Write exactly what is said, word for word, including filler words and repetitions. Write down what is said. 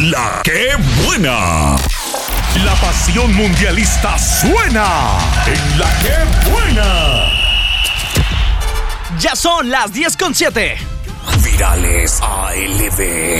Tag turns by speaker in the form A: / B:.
A: La que buena. La pasión mundialista suena en La que buena.
B: Ya son las diez con siete.
A: Virales A L B.